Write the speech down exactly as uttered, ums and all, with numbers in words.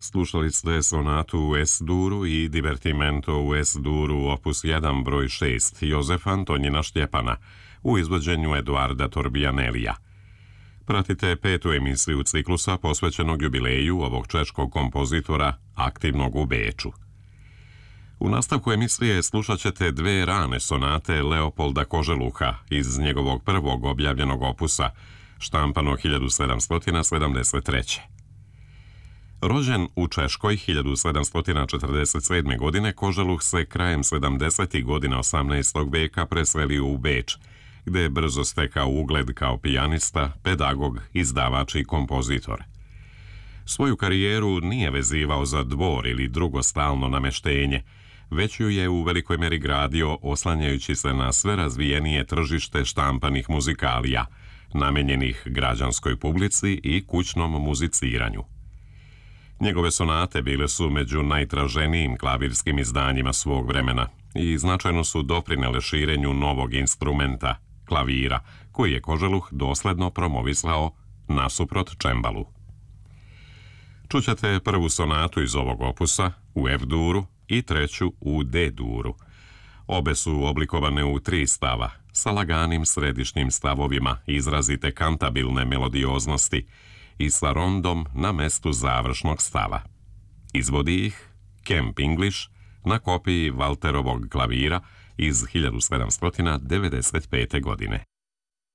Slušali ste sonatu u Es-duru i divertimento u Es-duru opus jedan broj šest Jozefa Antonina Štjepana u izvođenju Eduarda Torbijanelija. Pratite petu emisiju ciklusa posvećenog jubileju ovog češkog kompozitora aktivnog u Beču. U nastavku emisije slušat ćete dve rane sonate Leopolda Koželuha iz njegovog prvog objavljenog opusa, štampano hiljadu sedamsto sedamdeset treće. Rođen u Češkoj hiljadu sedamsto četrdeset sedme. godine, Koželuh se krajem sedamdesetih godina osamnaestog veka preselio u Beč, gde je brzo stekao ugled kao pijanista, pedagog, izdavač i kompozitor. Svoju karijeru nije vezivao za dvor ili drugo stalno nameštenje, već ju je u velikoj meri gradio oslanjajući se na sve razvijenije tržište štampanih muzikalija, namenjenih građanskoj publici i kućnom muziciranju. Njegove sonate bile su među najtraženijim klavirskim izdanjima svog vremena i značajno su doprinele širenju novog instrumenta, klavira, koji je Koželuh dosledno promovisao nasuprot čembalu. Čućete prvu sonatu iz ovog opusa u F-duru i treću u D-duru. Obe su oblikovane u tri stava, sa laganim središnjim stavovima izrazite kantabilne melodioznosti i sa rondom na mestu završnog stava. Izvodi ih Kemp English na kopiji Walterovog klavira iz hiljadu sedamsto devedeset pete. godine.